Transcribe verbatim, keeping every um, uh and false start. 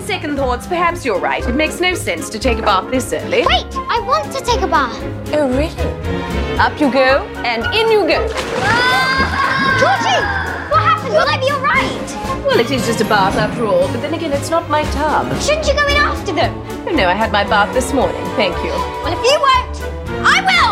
on second thoughts, perhaps you're right. It makes no sense to take a bath this early. Wait, I want to take a bath. Oh, really? Up you go, and in you go. Ah! Georgie, what happened? Will I be all right? Well, it is just a bath after all, but then again, it's not my tub. Shouldn't you go in after them? Oh, no, I had my bath this morning, thank you. Well, if you won't, I will!